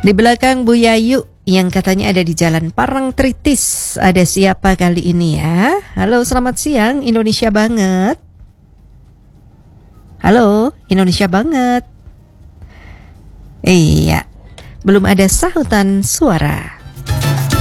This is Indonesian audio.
Di belakang Bu Yayu yang katanya ada di Jalan Parangtritis. Ada siapa kali ini ya? Halo, selamat siang Indonesia banget. Halo, Indonesia banget. Iya, belum ada sahutan suara.